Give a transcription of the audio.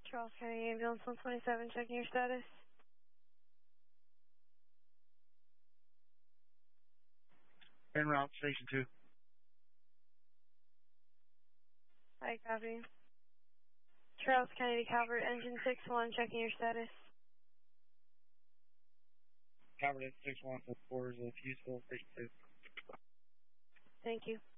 Charles County Ambulance 127, checking your status. En route, Station 2. I copy. Charles County Calvert, engine 6-1, checking your status. Calvert at 6-1 for quarters of Houston, Station 2. Thank you.